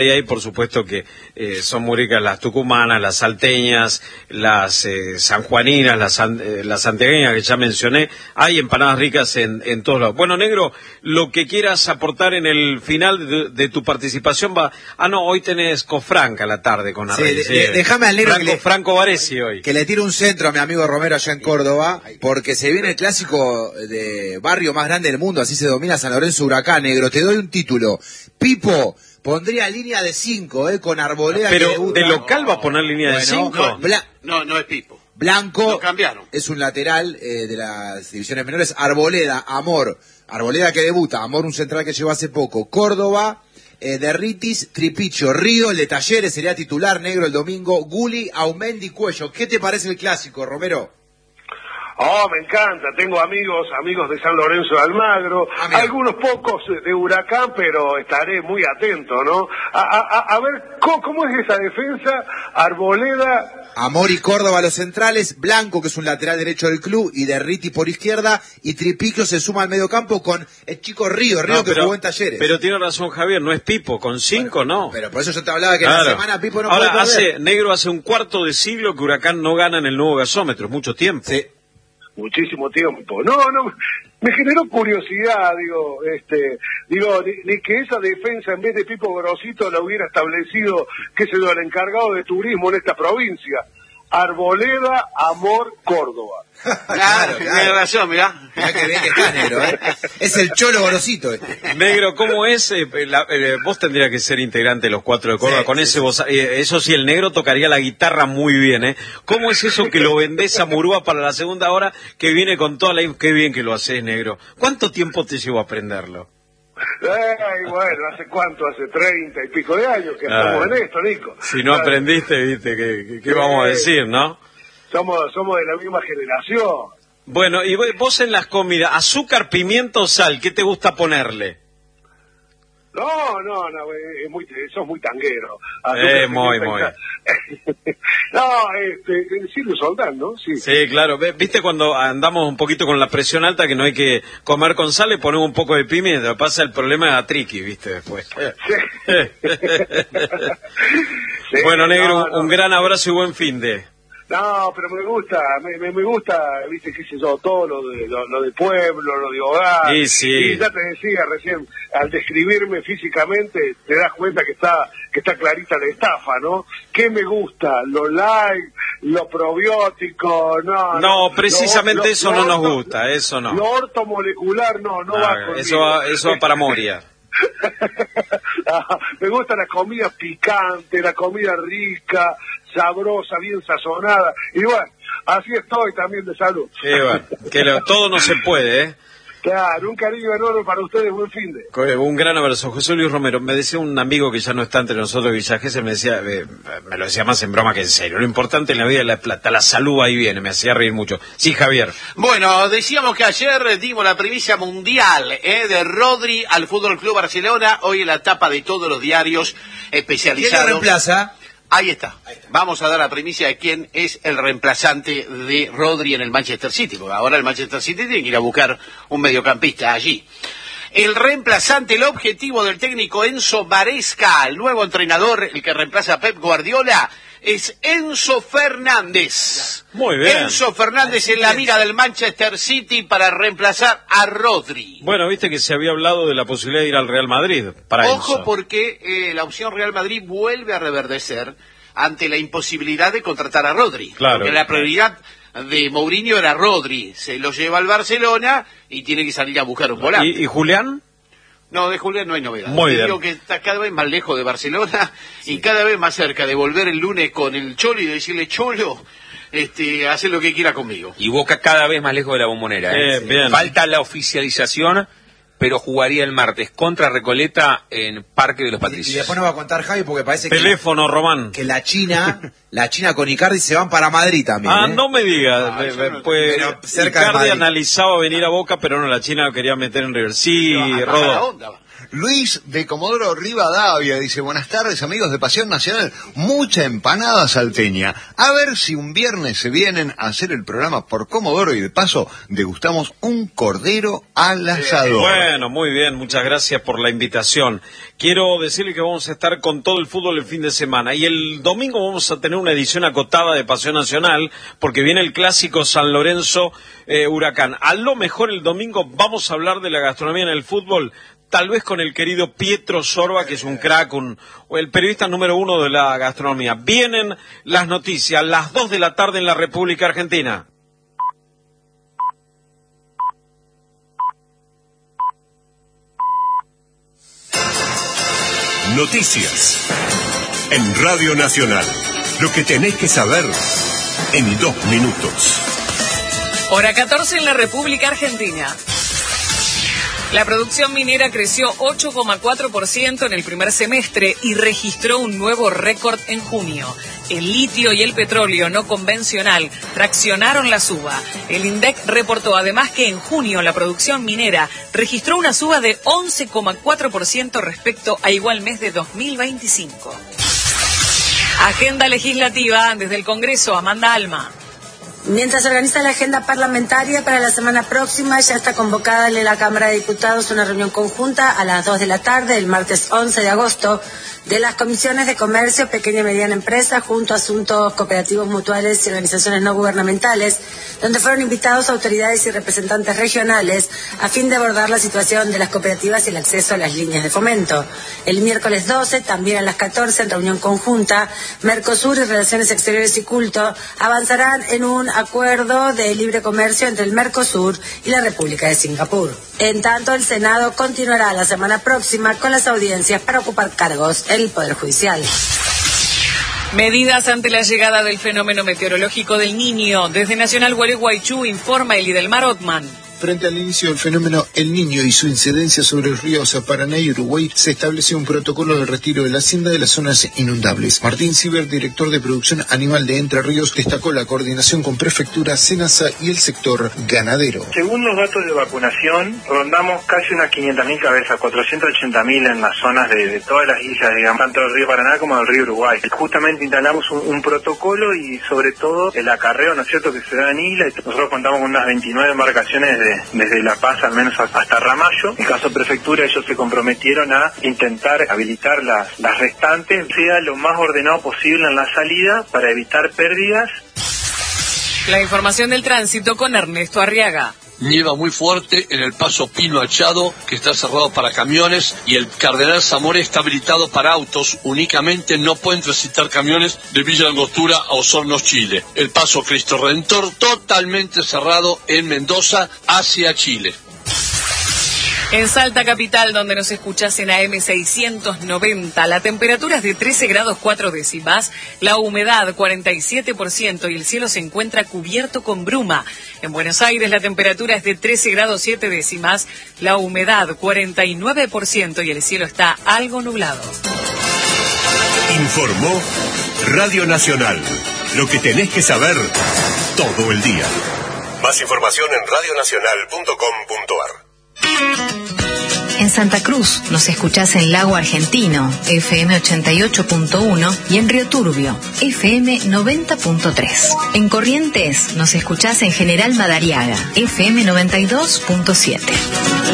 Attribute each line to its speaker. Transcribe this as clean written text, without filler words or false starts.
Speaker 1: Y ahí, por supuesto, que son muy ricas las tucumanas, las salteñas, las sanjuaninas, las santiagueñas que ya mencioné. Hay empanadas ricas en todos lados. Bueno, Negro, lo que quieras aportar en el final de tu participación va... Ah, no, hoy tenés Cofranca a la tarde con Arrey.
Speaker 2: Sí, déjame al Negro
Speaker 1: Franco Varesi hoy.
Speaker 2: Que le tire un centro a mi amigo Romero allá en Córdoba, porque se viene el clásico de barrio más grande del mundo, así se domina San Lorenzo Huracán, Negro. Te doy un título. Pipo pondría línea de 5, con Arboleda.
Speaker 1: Pero de local va a poner línea de 5.
Speaker 3: No es Pipo.
Speaker 2: Blanco
Speaker 3: lo cambiaron.
Speaker 2: Es un lateral de las divisiones menores. Arboleda, Amor. Arboleda que debuta. Amor, un central que llegó hace poco. Córdoba, Derritis, Tripicho. Río, el de Talleres, sería titular, Negro, el domingo. Guli, Aumendi, Cuello. ¿Qué te parece el clásico, Romero?
Speaker 4: Oh, me encanta, tengo amigos de San Lorenzo de Almagro, algunos pocos de Huracán, pero estaré muy atento, ¿no? A ver, ¿cómo es esa defensa? Arboleda...
Speaker 2: Amor y Córdoba los centrales, Blanco, que es un lateral derecho del club, y Derriti por izquierda, y Tripicio se suma al mediocampo con el chico Río que jugó en Talleres.
Speaker 1: Pero tiene razón Javier, no es Pipo, con 5 no.
Speaker 2: Pero por eso yo te hablaba que en la semana Pipo no puede perder.
Speaker 1: Negro, hace un cuarto de siglo que Huracán no gana en el nuevo gasómetro, es mucho tiempo.
Speaker 2: Sí.
Speaker 4: Muchísimo tiempo. No, me generó curiosidad, ni que esa defensa en vez de Pipo Grosito la hubiera establecido, qué sé yo, el encargado de turismo en esta provincia. Arboleda, Amor, Córdoba.
Speaker 3: Claro, tiene razón, mirá.
Speaker 2: Mirá que bien que está, Negro, Es el Cholo Gorosito
Speaker 1: Negro, ¿cómo es? Vos tendrías que ser integrante de los 4 de Córdoba, con ese vos, eso sí, el Negro tocaría la guitarra muy bien, ¿Cómo es eso que lo vendés a Murúa para la segunda hora, que viene con toda la... Qué bien que lo haces, Negro. ¿Cuánto tiempo te llevó a aprenderlo?
Speaker 4: Bueno, ¿hace cuánto? Hace 30 y pico de años que estamos en esto, Nico.
Speaker 1: Si no aprendiste, viste, ¿qué vamos a decir, no?
Speaker 4: Somos de la misma generación.
Speaker 1: Bueno, y vos en las comidas, azúcar, pimiento, sal, ¿qué te gusta ponerle?
Speaker 4: No, sos muy tanguero.
Speaker 1: Muy.
Speaker 4: Silvio Soldán, ¿no? Sí,
Speaker 1: claro. ¿Viste cuando andamos un poquito con la presión alta que no hay que comer con sal, le ponemos un poco de pimienta? Pasa el problema de triqui, ¿viste? Después.
Speaker 4: Sí.
Speaker 1: Bueno, Negro, un gran abrazo y buen fin de...
Speaker 4: No, pero me gusta, viste, qué sé yo, todo lo de pueblo, lo de hogar.
Speaker 1: Sí.
Speaker 4: Y ya te decía recién, al describirme físicamente, te das cuenta que está clarita la estafa, ¿no? ¿Qué me gusta? Lo light, lo probiótico,
Speaker 1: no, precisamente eso no nos gusta, eso no.
Speaker 4: Lo ortomolecular, no va conmigo.
Speaker 1: Eso va para Moria.
Speaker 4: Me gusta la comida picante, la comida rica, sabrosa, bien sazonada, y bueno, así estoy también de salud.
Speaker 1: Todo no se puede,
Speaker 4: Claro, un cariño enorme para ustedes, buen fin de.
Speaker 1: Un gran abrazo. José Luis Romero, me decía un amigo que ya no está entre nosotros, Villa Gesell, me decía, me lo decía más en broma que en serio, lo importante en la vida es la plata, la salud ahí viene, me hacía reír mucho. Sí, Javier.
Speaker 3: Bueno, decíamos que ayer dimos la primicia mundial de Rodri al Fútbol Club Barcelona, hoy en la tapa de todos los diarios especializados.
Speaker 2: ¿Quién lo reemplaza?
Speaker 3: Ahí está. Vamos a dar la primicia de quién es el reemplazante de Rodri en el Manchester City, porque ahora el Manchester City tiene que ir a buscar un mediocampista allí. El reemplazante, el objetivo del técnico Enzo Maresca, el nuevo entrenador, el que reemplaza a Pep Guardiola, es Enzo Fernández.
Speaker 1: Muy bien.
Speaker 3: Enzo Fernández en la mira del Manchester City para reemplazar a Rodri.
Speaker 1: Bueno, viste que se había hablado de la posibilidad de ir al Real Madrid para
Speaker 3: Ojo,
Speaker 1: Enzo.
Speaker 3: porque la opción Real Madrid vuelve a reverdecer ante la imposibilidad de contratar a Rodri.
Speaker 1: Claro.
Speaker 3: Porque la prioridad de Mourinho era Rodri. Se lo lleva al Barcelona y tiene que salir a buscar un volante.
Speaker 1: ¿Y Julián?
Speaker 3: No, de Julián no hay novedad.
Speaker 1: Muy bien.
Speaker 3: Digo que está cada vez más lejos de Barcelona y cada vez más cerca de volver el lunes con el Cholo y de decirle, Cholo, hace lo que quiera conmigo.
Speaker 5: Y Boca cada vez más lejos de la Bombonera.
Speaker 1: Bien.
Speaker 5: Falta la oficialización, pero jugaría el martes contra Recoleta en Parque de los Patricios.
Speaker 2: Y después nos va a contar Javi porque parece
Speaker 1: Teléfono, Román.
Speaker 2: Que la China con Icardi se van para Madrid también.
Speaker 1: No me digas. Pues
Speaker 2: cerca de
Speaker 1: Icardi
Speaker 2: Madrid.
Speaker 1: analizaba venir a Boca, pero no, la China lo quería meter en River. Sí,
Speaker 3: Pero
Speaker 1: Rodo.
Speaker 3: la onda.
Speaker 6: Luis de Comodoro Rivadavia dice, buenas tardes amigos de Pasión Nacional, mucha empanada salteña. A ver si un viernes se vienen a hacer el programa por Comodoro y de paso degustamos un cordero al asador.
Speaker 1: Bueno, muy bien, muchas gracias por la invitación. Quiero decirle que vamos a estar con todo el fútbol el fin de semana y el domingo vamos a tener una edición acotada de Pasión Nacional porque viene el clásico San Lorenzo Huracán. A lo mejor el domingo vamos a hablar de la gastronomía en el fútbol, tal vez con el querido Pietro Sorba, que es un crack, el periodista número 1 de la gastronomía. Vienen las noticias, las 2 de la tarde en la República Argentina.
Speaker 7: Noticias en Radio Nacional. Lo que tenés que saber en 2 minutos.
Speaker 8: Hora 14 en la República Argentina. La producción minera creció 8,4% en el primer semestre y registró un nuevo récord en junio. El litio y el petróleo no convencional traccionaron la suba. El INDEC reportó además que en junio la producción minera registró una suba de 11,4% respecto a igual mes de 2025. Agenda legislativa desde el Congreso, Amanda Alma.
Speaker 9: Mientras se organiza la agenda parlamentaria para la semana próxima, ya está convocada en la Cámara de Diputados una reunión conjunta a las 2 de la tarde, el martes 11 de agosto, de las comisiones de comercio, pequeña y mediana empresa, junto a asuntos cooperativos mutuales y organizaciones no gubernamentales, donde fueron invitados autoridades y representantes regionales a fin de abordar la situación de las cooperativas y el acceso a las líneas de fomento. El miércoles 12, también a las 14, en reunión conjunta, Mercosur y Relaciones Exteriores y Culto avanzarán en un acuerdo de libre comercio entre el Mercosur y la República de Singapur. En tanto, el Senado continuará la semana próxima con las audiencias para ocupar cargos en el Poder Judicial.
Speaker 8: Medidas ante la llegada del fenómeno meteorológico del Niño. Desde Nacional Gualeguaychú informa Elidelmar Othman.
Speaker 10: Frente al inicio del fenómeno El Niño y su incidencia sobre los ríos Paraná y Uruguay, se estableció un protocolo de retiro de la hacienda de las zonas inundables. Martín Ciber, director de producción animal de Entre Ríos, destacó la coordinación con Prefectura, Senasa y el sector ganadero.
Speaker 11: Según los datos de vacunación, rondamos casi unas 500.000 cabezas, 480.000 en las zonas de todas las islas, digamos, tanto del río Paraná como del río Uruguay. Justamente instalamos un protocolo y sobre todo el acarreo, ¿no es cierto?, que se da en isla. Nosotros contamos con unas 29 embarcaciones desde La Paz al menos hasta Ramallo. En caso de Prefectura, ellos se comprometieron a intentar habilitar las restantes, sea lo más ordenado posible en la salida para evitar pérdidas.
Speaker 8: La información del tránsito con Ernesto Arriaga.
Speaker 12: Nieva muy fuerte en el paso Pino Achado, que está cerrado para camiones, y el Cardenal Zamora está habilitado para autos. Únicamente no pueden transitar camiones de Villa Angostura a Osornos, Chile. El paso Cristo Redentor totalmente cerrado en Mendoza hacia Chile.
Speaker 8: En Salta Capital, donde nos escuchás en AM 690, la temperatura es de 13 grados 4 décimas, la humedad 47% y el cielo se encuentra cubierto con bruma. En Buenos Aires la temperatura es de 13 grados 7 décimas, la humedad 49% y el cielo está algo nublado.
Speaker 7: Informó Radio Nacional. Lo que tenés que saber todo el día. Más información en radionacional.com.ar.
Speaker 13: En Santa Cruz nos escuchás en Lago Argentino, FM 88.1 y en Río Turbio, FM 90.3. En Corrientes nos escuchás en General Madariaga, FM 92.7.